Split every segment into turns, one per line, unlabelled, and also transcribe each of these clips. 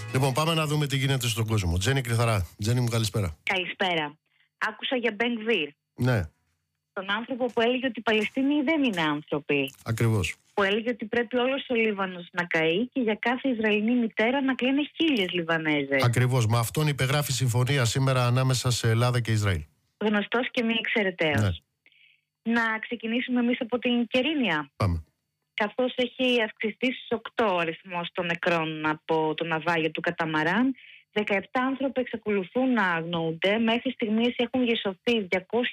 Λοιπόν, πάμε να δούμε τι γίνεται στον κόσμο. Τζέννη Κρυθαρά. Τζέννη μου, καλησπέρα.
Καλησπέρα. Άκουσα για Μπεν Γβίρ.
Ναι.
Τον άνθρωπο που έλεγε ότι οι Παλαιστίνοι δεν είναι άνθρωποι.
Ακριβώς.
Που έλεγε ότι πρέπει όλος ο Λίβανος να καεί και για κάθε Ισραηλινή μητέρα να κλαίνε 1000 Λιβανέζες.
Ακριβώς. Με αυτόν υπεγράφει συμφωνία σήμερα ανάμεσα σε Ελλάδα και Ισραήλ.
Γνωστός και μη εξαιρεταίος.
Ναι.
Να ξεκινήσουμε εμείς από την Κερίνια.
Πάμε.
Καθώς έχει αυξηθεί στους 8 ο αριθμός των νεκρών από το ναυάγιο του καταμαράν, 17 άνθρωποι εξακολουθούν να αγνοούνται. Μέχρι στιγμής έχουν γεσωθεί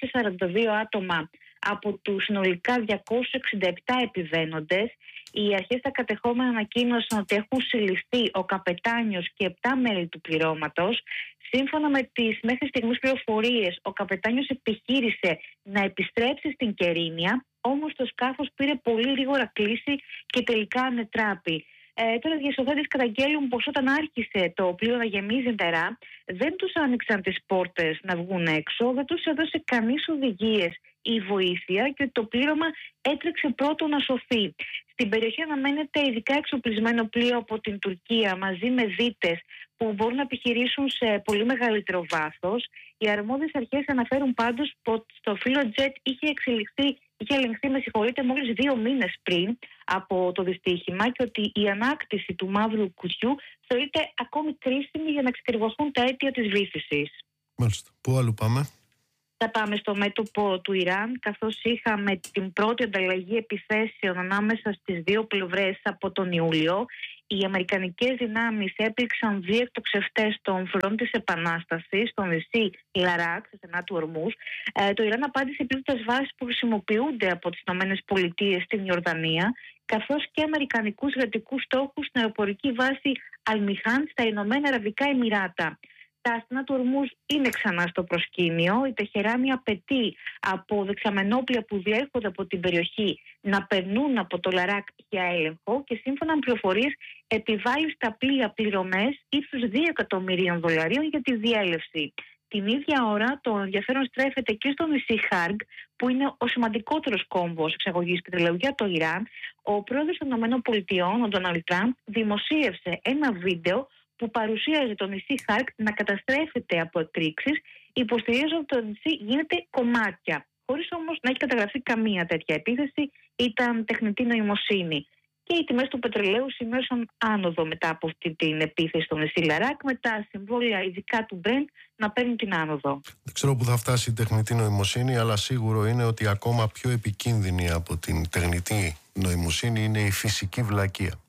242 άτομα από τους συνολικά 267 επιβαίνοντες. Οι αρχές στα κατεχόμενα ανακοίνωσαν ότι έχουν συλληφθεί ο καπετάνιος και 7 μέλη του πληρώματος. Σύμφωνα με τις μέχρι στιγμής πληροφορίες, ο καπετάνιος επιχείρησε να επιστρέψει στην Κερίνια, όμως το σκάφος πήρε πολύ γρήγορα κλίση και τελικά ανετράπη. Τώρα οι διασωθέντες καταγγέλουν πως όταν άρχισε το πλοίο να γεμίζει νερά, δεν τους άνοιξαν τις πόρτες να βγουν έξω, δεν τους έδωσε κανείς οδηγίες ή βοήθεια και ότι το πλήρωμα έτρεξε πρώτο να σωθεί. Στην περιοχή αναμένεται ειδικά εξοπλισμένο πλοίο από την Τουρκία μαζί με δίτες που μπορούν να επιχειρήσουν σε πολύ μεγαλύτερο βάθος. Οι αρμόδιες αρχές αναφέρουν πάντως πως το φύλλο τζετ είχε ελεγχθεί μόλις 2 μήνες πριν από το δυστύχημα και ότι η ανάκτηση του μαύρου κουτιού θεωρείται ακόμη κρίσιμη για να εξακριβωθούν τα αίτια της βύθισης.
Μάλιστα. Πού αλλού πάμε?
Θα πάμε στο μέτωπο του Ιράν, καθώς είχαμε την πρώτη ανταλλαγή επιθέσεων ανάμεσα στις δύο πλευρές από τον Ιούλιο. Οι αμερικανικές δυνάμεις έπληξαν 2 εκτοξευτές στον φρόντ της Επανάστασης, στο νησί Λαράκ, στη στενά του Ορμούς. Το Ιράν απάντησε πλήττοντας βάσεις που χρησιμοποιούνται από τις ΗΠΑ στην Ιορδανία, καθώς και αμερικανικούς στρατιωτικούς στόχους στην αεροπορική βάση Αλμιχάν στα Ηνωμένα Αραβικά Εμιράτα. Τα στενά του Ορμούς είναι ξανά στο προσκήνιο. Η Τεχεράνη απαιτεί από δεξαμενόπλια που διέρχονται από την περιοχή να περνούν από το Λαράκ για έλεγχο και σύμφωνα με πληροφορίες επιβάλλει στα πλοία πληρωμές ύψους $2 εκατομμυρίων για τη διέλευση. Την ίδια ώρα το ενδιαφέρον στρέφεται και στο νησί Χάργκ, που είναι ο σημαντικότερος κόμβος εξαγωγής πετρελαίου για το Ιράν. Ο πρόεδρος των ΗΠΑ, ο Ντόναλντ Τραμπ, δημοσίευσε ένα βίντεο που παρουσίαζε το νησί Χάρκ να καταστρέφεται από εκρήξεις, υποστηρίζοντας ότι το νησί γίνεται κομμάτια, χωρίς όμως να έχει καταγραφεί καμία τέτοια επίθεση, ήταν τεχνητή νοημοσύνη. Και οι τιμές του πετρελαίου σημείωσαν άνοδο μετά από αυτή την επίθεση στο νησί Λαράκ, με τα συμβόλαια ειδικά του Brent να παίρνουν την άνοδο.
Δεν ξέρω πού θα φτάσει η τεχνητή νοημοσύνη, αλλά σίγουρο είναι ότι ακόμα πιο επικίνδυνη από την τεχνητή νοημοσύνη είναι η φυσική βλακεία.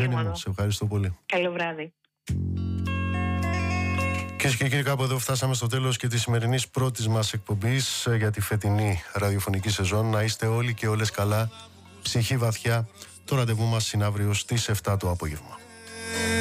Σε ευχαριστώ πολύ.
Καλό βράδυ.
Κυρίες και κύριοι, κάπου εδώ φτάσαμε στο τέλος και της σημερινής πρώτης μας εκπομπής για τη φετινή ραδιοφωνική σεζόν. Να είστε όλοι και όλες καλά, ψυχή βαθιά. Το ραντεβού μας είναι αύριο στις 7 το απόγευμα.